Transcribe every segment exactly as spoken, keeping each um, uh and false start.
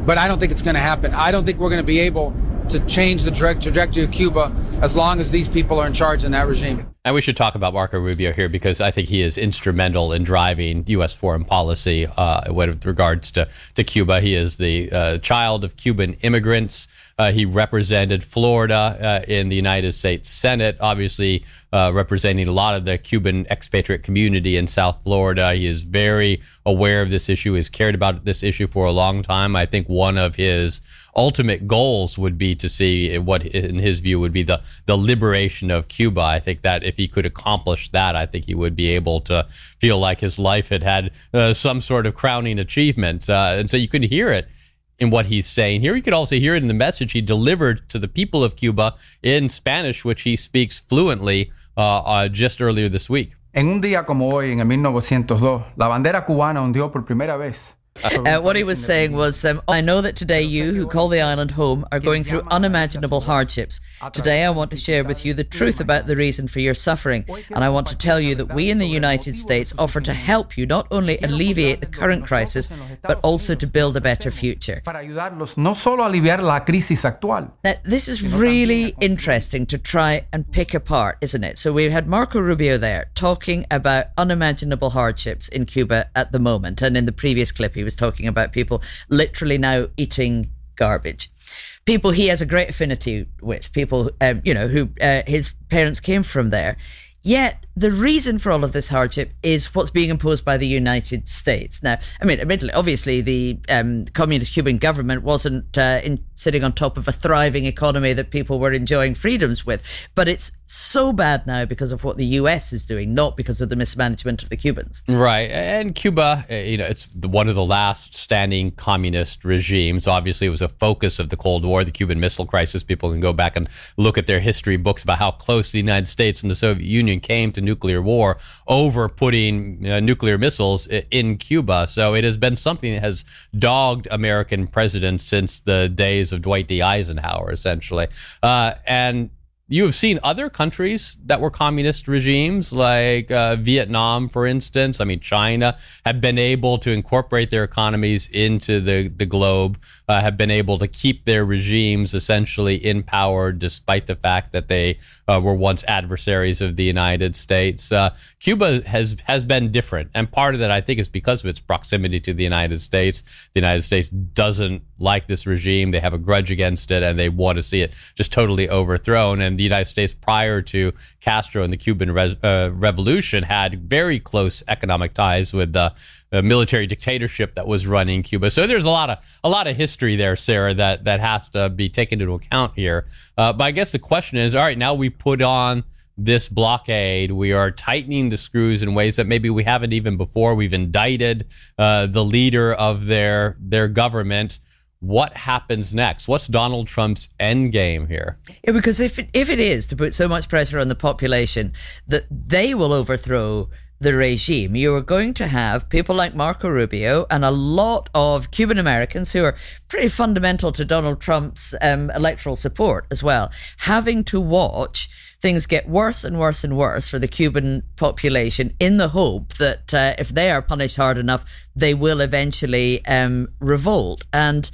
but I don't think it's going to happen. I don't think we're going to be able to change the tra- trajectory of Cuba as long as these people are in charge in that regime. And we should talk about Marco Rubio here because I think he is instrumental in driving U S foreign policy uh, with regards to, to Cuba. He is the uh, child of Cuban immigrants. Uh, he represented Florida uh, in the United States Senate, obviously uh, representing a lot of the Cuban expatriate community in South Florida. He is very aware of this issue. He's cared about this issue for a long time. I think one of his ultimate goals would be to see what, in his view, would be the, the liberation of Cuba. I think that if he could accomplish that, I think he would be able to feel like his life had had uh, some sort of crowning achievement. Uh, and so you could hear it in what he's saying here. You could also hear it in the message he delivered to the people of Cuba in Spanish, which he speaks fluently uh, uh, just earlier this week. En un día como hoy, en el mil novecientos dos, la bandera cubana ondeó por primera vez. Uh, what he was saying was, um, I know that today you, who call the island home, are going through unimaginable hardships. Today I want to share with you the truth about the reason for your suffering, and I want to tell you that we in the United States offer to help you not only alleviate the current crisis, but also to build a better future. Para ayudarlos no solo a aliviar la crisis actual. Now, this is really interesting to try and pick apart, isn't it? So we had Marco Rubio there talking about unimaginable hardships in Cuba at the moment, and in the previous clip he was talking about people literally now eating garbage. People he has a great affinity with, people, um, you know, who uh, his parents came from there. Yet the reason for all of this hardship is what's being imposed by the United States. Now, I mean, admittedly, obviously, the um, communist Cuban government wasn't uh, in, sitting on top of a thriving economy that people were enjoying freedoms with. But it's so bad now because of what the U S is doing, not because of the mismanagement of the Cubans. Right. And Cuba, you know, it's one of the last standing communist regimes. Obviously, it was a focus of the Cold War, the Cuban Missile Crisis. People can go back and look at their history books about how close the United States and the Soviet Union came to nuclear war over putting uh, nuclear missiles in Cuba. So it has been something that has dogged American presidents since the days of Dwight D. Eisenhower, essentially. Uh, and you have seen other countries that were communist regimes, like uh, Vietnam, for instance. I mean, China have been able to incorporate their economies into the, the globe, uh, have been able to keep their regimes essentially in power, despite the fact that they uh, were once adversaries of the United States. Uh, Cuba has has been different, and part of that, I think, is because of its proximity to the United States. The United States doesn't like this regime. They have a grudge against it, and they want to see it just totally overthrown. And the United States, prior to Castro and the Cuban Re- uh, Revolution, had very close economic ties with the uh, military dictatorship that was running Cuba. So there's a lot of a lot of history there, Sarah, that that has to be taken into account here. Uh, but I guess the question is, all right, now we put on this blockade. We are tightening the screws in ways that maybe we haven't even before. We've indicted uh, the leader of their their government. What happens next? What's Donald Trump's end game here? Yeah, because if it, if it is to put so much pressure on the population that they will overthrow the regime, you are going to have people like Marco Rubio and a lot of Cuban Americans who are pretty fundamental to Donald Trump's um, electoral support as well, having to watch things get worse and worse and worse for the Cuban population in the hope that uh, if they are punished hard enough, they will eventually um, revolt. And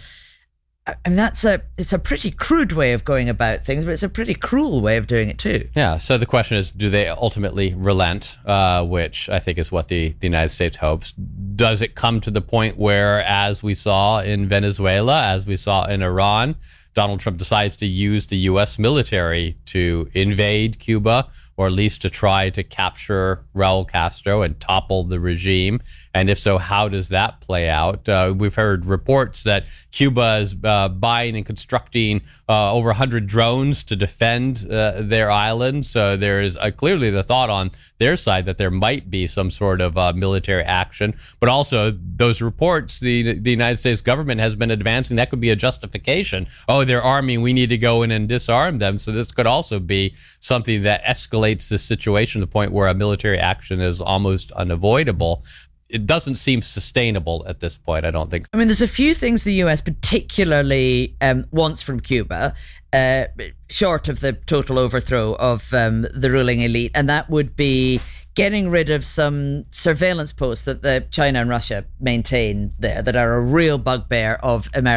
And that's a it's a pretty crude way of going about things, but it's a pretty cruel way of doing it too. Yeah. So the question is, do they ultimately relent? Uh, which I think is what the, the United States hopes. Does it come to the point where, as we saw in Venezuela, as we saw in Iran, Donald Trump decides to use the U S military to invade Cuba, or at least to try to capture Raul Castro and topple the regime? And if so, how does that play out? Uh, we've heard reports that Cuba is uh, buying and constructing uh, over one hundred drones to defend uh, their island. So there is uh, clearly the thought on their side that there might be some sort of uh, military action. But also those reports, the, the United States government has been advancing, that could be a justification. Oh, they're arming, we need to go in and disarm them. So this could also be something that escalates the situation to the point where a military action is almost unavoidable. It doesn't seem sustainable at this point, I don't think. I mean, there's a few things the U S particularly um, wants from Cuba, uh, short of the total overthrow of um, the ruling elite, and that would be getting rid of some surveillance posts that the China and Russia maintain there that are a real bugbear of America.